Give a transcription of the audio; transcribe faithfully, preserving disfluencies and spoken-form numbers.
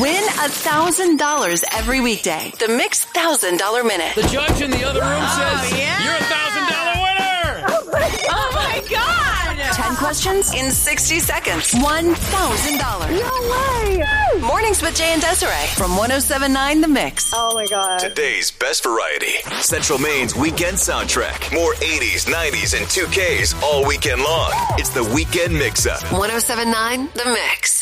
Win one thousand dollars every weekday. The Mix one thousand dollars Minute. The judge in the other room Oh, says, yeah. you're a one thousand dollars winner! Oh, my God. ten questions in sixty seconds. one thousand dollars. No way! Mornings with Jay and Desiree from one oh seven point nine The Mix. Oh my God. Today's best variety. Central Maine's weekend soundtrack. More eighties, nineties, and two Ks all weekend long. It's the Weekend Mix-Up. one oh seven point nine The Mix.